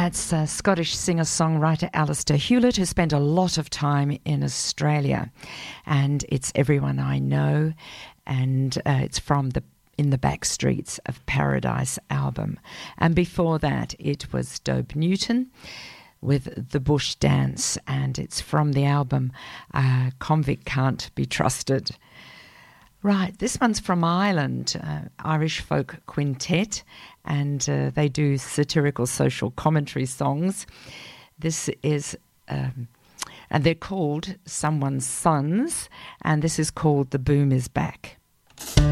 That's Scottish singer-songwriter Alistair Hewlett, who spent a lot of time in Australia. And it's Everyone I Know, and it's from the In the Back Streets of Paradise album. And before that, it was Dobe Newton with The Bush Dance, and it's from the album Convict Can't Be Trusted. Right, this one's from Ireland, Irish folk quintet, and they do satirical social commentary songs. This is, and they're called Someone's Sons, and this is called The Boom Is Back.